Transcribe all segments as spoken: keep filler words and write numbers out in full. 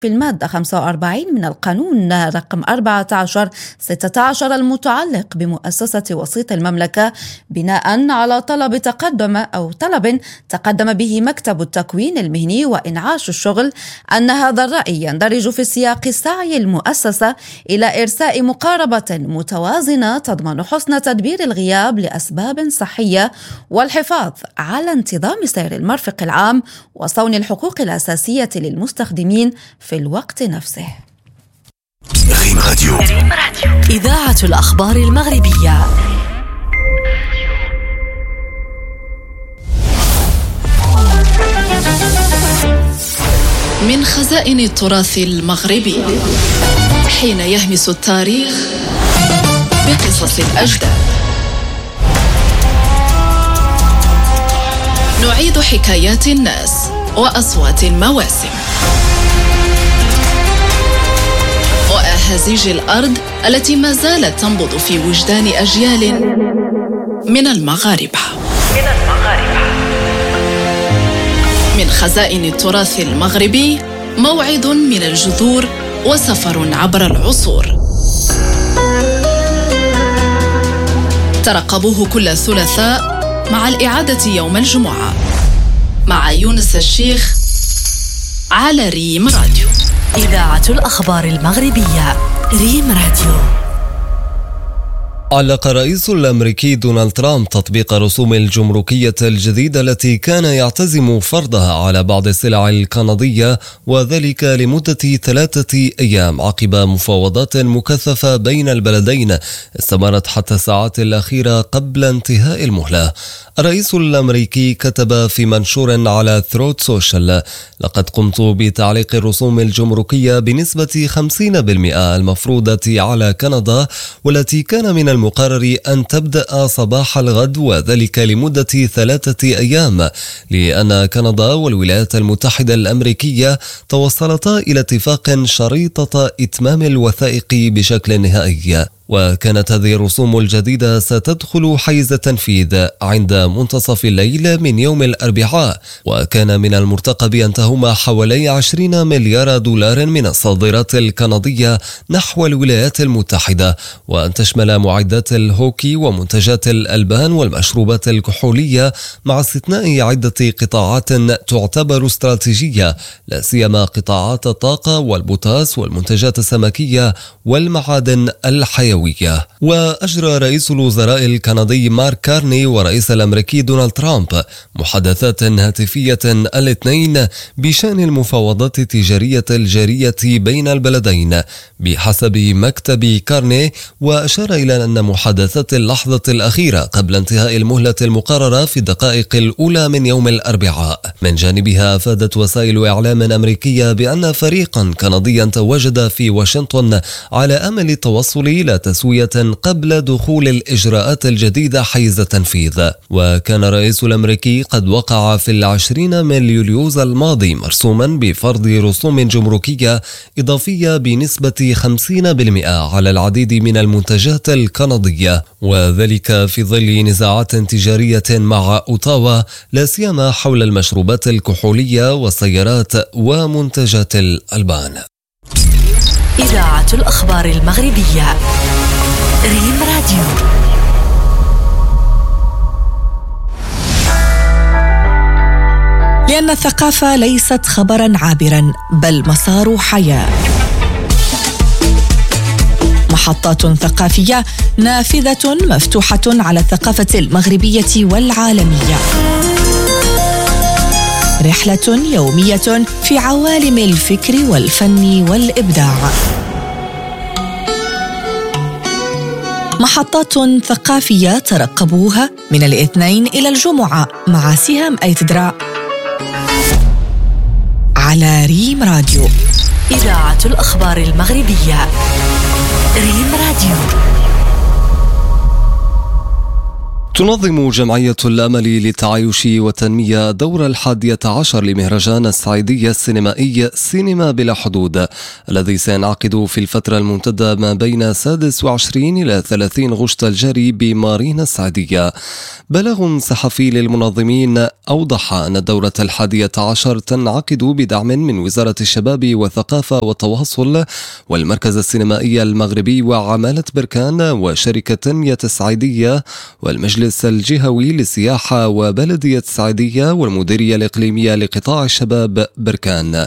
في المادة خمسة وأربعين من القانون رقم أربعة عشر ستة عشر المتعلق بمؤسسة وسيط المملكة، بناء على طلب تقدم أو طلب تقدم به مكتب التكوين المهني وإنعاش الشغل، أن هذا الرأي يندرج في سياق سعي المؤسسة إلى إرساء مقاربة متوازنة تضمن حسن تدبير الغياب لأسباب صحية والحفاظ على انتظام سير المرفق العام وصون الحقوق الأساسية للمستخدمين في الوقت نفسه. ريم راديو، إذاعة الأخبار المغربية. من خزائن التراث المغربي، حين يهمس التاريخ بقصص الأجداد، نعيد حكايات الناس وأصوات المواسم وأهازيج الأرض التي ما زالت تنبض في وجدان أجيال من المغاربة. من خزائن التراث المغربي، موعد من الجذور وسفر عبر العصور. ترقبوه كل ثلاثاء مع الإعادة يوم الجمعة مع يونس الشيخ على ريم راديو، إذاعة الأخبار المغربية. ريم راديو. علق الرئيس الأمريكي دونالد ترامب تطبيق رسوم الجمركية الجديدة التي كان يعتزم فرضها على بعض السلع الكندية، وذلك لمدة ثلاثة أيام عقب مفاوضات مكثفة بين البلدين استمرت حتى الساعات الأخيرة قبل انتهاء المهلة. الرئيس الأمريكي كتب في منشور على ثروت سوشيال: لقد قمت بتعليق الرسوم الجمركية بنسبة خمسين بالمئة المفروضة على كندا، والتي كان من المقرر أن تبدأ صباح الغد، وذلك لمدة ثلاثة أيام، لأن كندا والولايات المتحدة الأمريكية توصلتا إلى اتفاق شريطة إتمام الوثائق بشكل نهائي. وكانت هذه الرسوم الجديدة ستدخل حيز التنفيذ عند منتصف الليل من يوم الأربعاء، وكان من المرتقب أن تهم حوالي عشرين مليار دولار من الصادرات الكندية نحو الولايات المتحدة، وأن تشمل معدات الهوكي ومنتجات الألبان والمشروبات الكحولية، مع استثناء عدة قطاعات تعتبر استراتيجية، لا سيما قطاعات الطاقة والبوتاس والمنتجات السمكية والمعادن الحيوية. وأجرى رئيس الوزراء الكندي مارك كارني ورئيس الأمريكي دونالد ترامب محادثات هاتفية الاثنين بشأن المفاوضات التجارية الجارية بين البلدين بحسب مكتب كارني، وأشار إلى أن محادثات اللحظة الأخيرة قبل انتهاء المهلة المقررة في الدقائق الأولى من يوم الأربعاء. من جانبها أفادت وسائل إعلام أمريكية بأن فريقا كنديا تواجد في واشنطن على أمل التوصل إلى تسوية قبل دخول الإجراءات الجديدة حيز التنفيذ. وكان الرئيس الأمريكي قد وقع في العشرين من يوليوز الماضي مرسوما بفرض رسوم جمركية إضافية بنسبة خمسين بالمئة على العديد من المنتجات الكندية، وذلك في ظل نزاعات تجارية مع أوتاوا، لا سيما حول المشروبات الكحولية والسيارات ومنتجات الألبان. إذاعة الأخبار المغربية. ريم راديو. لأن الثقافة ليست خبرا عابرا، بل مسار حياة. محطات ثقافية نافذة مفتوحة على الثقافة المغربية والعالمية. رحلة يومية في عوالم الفكر والفن والإبداع. محطات ثقافية ترقبوها من الاثنين إلى الجمعة مع سهام أيتدرا على ريم راديو، إذاعة الأخبار المغربية. ريم راديو. تنظم جمعية الأمل للتعايش والتنمية دور الحادية عشر لمهرجان السعيدية السينمائي سينما بلا حدود، الذي سينعقد في الفترة الممتدة ما بين السادس وعشرين إلى ثلاثين غشت الجاري بمارينا السعيدية. بلاغ صحفي للمنظمين أوضح أن الدورة الحادية عشر تنعقد بدعم من وزارة الشباب والثقافة والتواصل والمركز السينمائي المغربي وعمالة بركان وشركة تنمية السعيدية والمجلس الجهوي للسياحة وبلدية السعيدية والمديرية الإقليمية لقطاع الشباب بركان.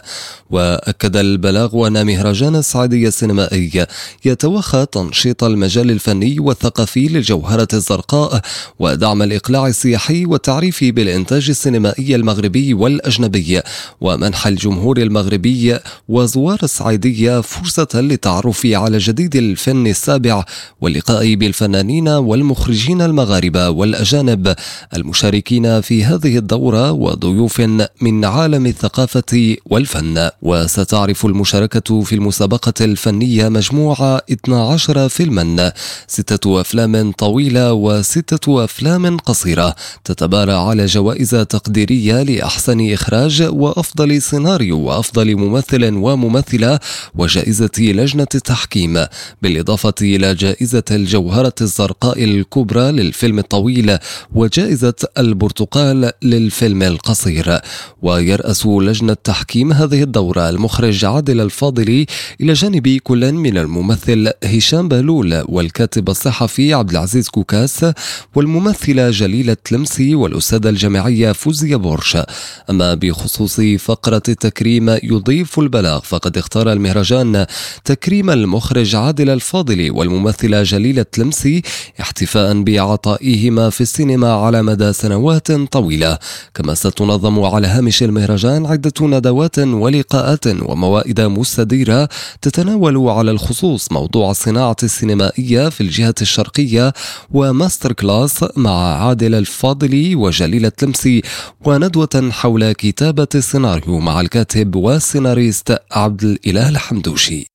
وأكد البلاغ أن مهرجان السعيدية السينمائي يتوخى تنشيط المجال الفني والثقافي للجوهرة الزرقاء ودعم الإقلاع السياحي والتعريف بالإنتاج السينمائي المغربي والأجنبي، ومنح الجمهور المغربي وزوار السعيدية فرصة للتعرف على جديد الفن السابع واللقاء بالفنانين والمخرجين المغاربة والأجانب المشاركين في هذه الدورة وضيوف من عالم الثقافة والفن. وستعرف المشاركة في المسابقة الفنية مجموعة اثنتي عشرة فيلما، ستة أفلام طويلة وستة أفلام قصيرة، تتبارى على جوائز تقديرية لأحسن إخراج وأفضل سيناريو وأفضل ممثل وممثلة وجائزة لجنة التحكيم، بالإضافة إلى جائزة الجوهرة الزرقاء الكبرى للفيلم الطويل وجائزة البرتقال للفيلم القصير. ويرأس لجنة تحكيم هذه الدورة المخرج عادل الفاضلي إلى جانب كل من الممثل هشام بهلول والكاتب الصحفي عبد العزيز كوكاس والممثلة جليلة تلمسي والأستاذة الجامعية فوزية بورش. أما بخصوص فقرة التكريم يضيف البلاغ فقد اختار المهرجان تكريم المخرج عادل الفاضلي والممثلة جليلة تلمسي احتفاء بعطائهما في السينما على مدى سنوات طويلة. كما ستنظم على هامش المهرجان عدة ندوات ولقاءات وموائد مستديرة تتناول على الخصوص موضوع الصناعة السينمائية في الجهة الشرقية وماستر كلاس مع عادل الفاضلي وجليلة تلمسي، وندوة حول كتابة السيناريو مع الكاتب والسيناريست عبد الإله الحمدوشي.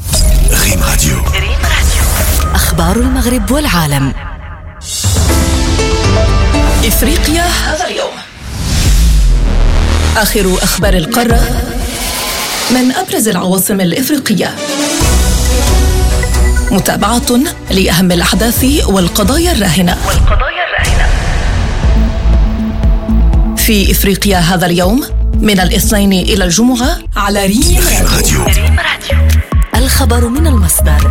ريم راديو. أخبار المغرب والعالم. إفريقيا هذا اليوم. آخر أخبار القارة من أبرز العواصم الإفريقية. متابعة لأهم الأحداث والقضايا الراهنة. في إفريقيا هذا اليوم من الاثنين إلى الجمعة على ريم راديو. الخبر من المصدر.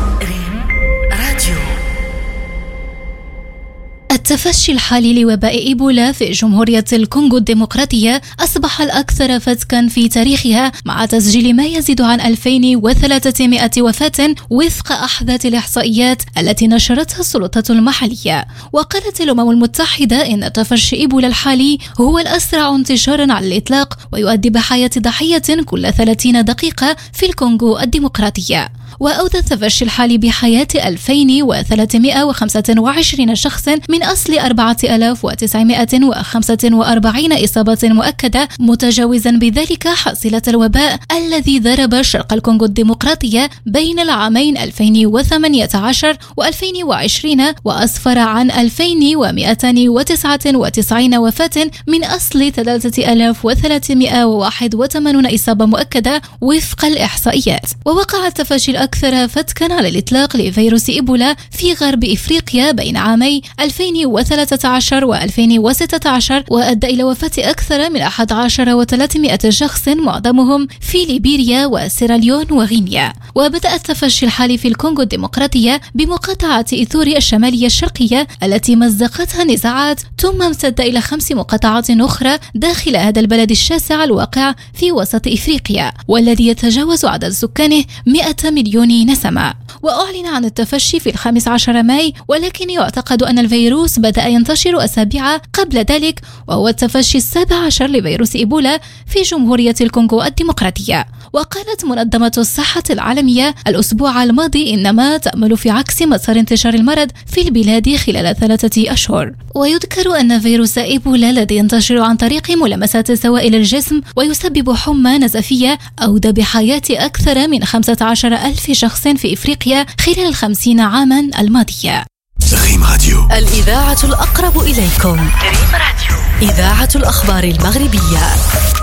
التفشي الحالي لوباء إيبولا في جمهورية الكونغو الديمقراطية أصبح الأكثر فتكا في تاريخها، مع تسجيل ما يزيد عن ألفين وثلاثمائة وفاة وفق أحدث الإحصائيات التي نشرتها السلطات المحلية. وقالت الأمم المتحدة إن تفشي إيبولا الحالي هو الأسرع انتشارا على الإطلاق ويؤدي بحياة ضحية كل ثلاثين دقيقة في الكونغو الديمقراطية. وأودى التفشي الحالي بحياة ألفين وثلاثمائة وخمسة وعشرين شخص من أصل أربعة آلاف وتسعمائة وخمسة وأربعين إصابة مؤكدة، متجاوزا بذلك حصيلة الوباء الذي ضرب شرق الكونغو الديمقراطية بين العامين ألفين وثمانية عشر وألفين وعشرين، وأسفر عن ألفين ومائتين وتسعة وتسعين وفاة من أصل ثلاثة آلاف وثلاثمائة وواحد وثمانين إصابة مؤكدة وفق الإحصائيات. ووقع التفشي الأكثر فتكا على الإطلاق لفيروس إيبولا في غرب إفريقيا بين عامي ألفين وثلاثة عشر وألفين وستة عشر، وأدى إلى وفاة أكثر من أحد عشر وثلاثمائة شخص، معظمهم في ليبيريا وسيراليون وغينيا. وبدأ التفشي الحالي في الكونغو الديمقراطية بمقاطعة إيثوري الشمالية الشرقية التي مزقتها نزاعات، ثم امتد إلى خمس مقاطعات أخرى داخل هذا البلد الشاسع الواقع في وسط إفريقيا والذي يتجاوز عدد سكانه مئة مليون نسمة. وأعلن عن التفشي في الخامس عشر ماي، ولكن يعتقد أن الفيروس بدأ ينتشر أسابيع قبل ذلك، وهو التفشي السابع عشر لفيروس إيبولا في جمهورية الكونغو الديمقراطية. وقالت منظمة الصحة العالمية الأسبوع الماضي إنما تأمل في عكس مسار انتشار المرض في البلاد خلال ثلاثة أشهر. ويذكر أن فيروس إيبولا الذي ينتشر عن طريق ملامسات سوائل الجسم ويسبب حمى نزفية أودى بحياة أكثر من خمسة عشر ألف شخص في إفريقيا خلال الخمسين عاما الماضية. ريم راديو. الإذاعة الأقرب إليكم. دريم راديو. إذاعة الأخبار المغربية.